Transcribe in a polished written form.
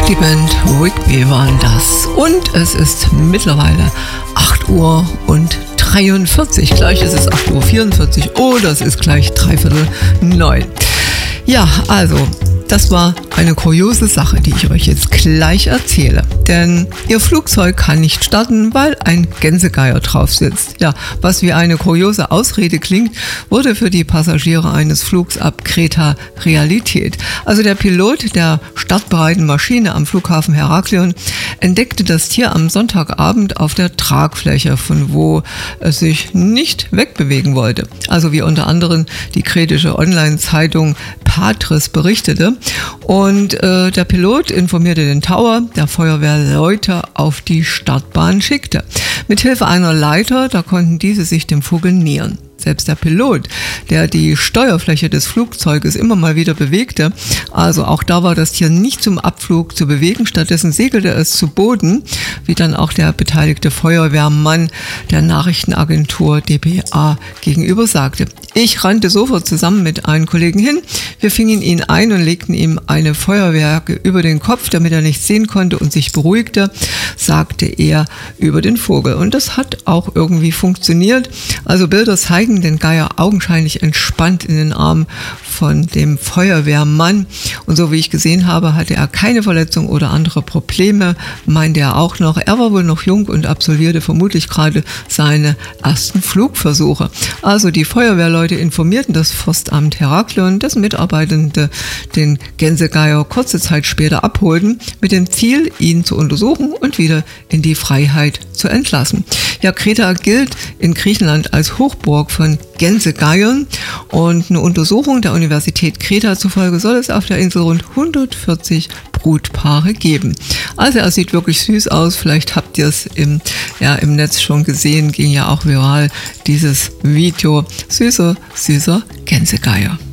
Die Band Rigby waren das. Und es ist mittlerweile 8 Uhr und 43. Gleich ist es 8.44 Uhr oder es ist gleich 8:45. Ja, also, das war eine kuriose Sache, die ich euch jetzt gleich erzähle. Denn ihr Flugzeug kann nicht starten, weil ein Gänsegeier drauf sitzt. Ja, was wie eine kuriose Ausrede klingt, wurde für die Passagiere eines Flugs ab Kreta Realität. Also der Pilot der startbereiten Maschine am Flughafen Heraklion entdeckte das Tier am Sonntagabend auf der Tragfläche, von wo es sich nicht wegbewegen wollte. Also wie unter anderem die kretische Online-Zeitung Patris berichtete. Und der Pilot informierte den Tower, der Feuerwehrleute auf die Startbahn schickte. Mithilfe einer Leiter, da konnten diese sich dem Vogel nähern. Selbst der Pilot, der die Steuerfläche des Flugzeuges immer mal wieder bewegte, also auch da war das Tier nicht zum Abflug zu bewegen, stattdessen segelte es zu Boden, wie dann auch der beteiligte Feuerwehrmann der Nachrichtenagentur dpa gegenüber sagte. Ich rannte sofort zusammen mit einem Kollegen hin, wir fingen ihn ein und legten ihm eine Feuerwerke über den Kopf, damit er nichts sehen konnte und sich beruhigte, sagte er über den Vogel. Und das hat auch irgendwie funktioniert. Also Bilder zeigen den Geier augenscheinlich entspannt in den Armen von dem Feuerwehrmann. Und so wie ich gesehen habe, hatte er keine Verletzung oder andere Probleme, meinte er auch noch. Er war wohl noch jung und absolvierte vermutlich gerade seine ersten Flugversuche. Also die Feuerwehrleute informierten das Forstamt Heraklion, dessen Mitarbeitende den Gänsegeier kurze Zeit später abholten, mit dem Ziel, ihn zu untersuchen und wieder in die Freiheit zu entlassen. Ja, Kreta gilt in Griechenland als Hochburg von Gänsegeiern und eine Untersuchung der Universität Kreta zufolge soll es auf der Insel rund 140 Brutpaare geben. Also er sieht wirklich süß aus, vielleicht habt ihr es im Netz schon gesehen, ging ja auch viral, dieses Video. Süßer Gänsegeier.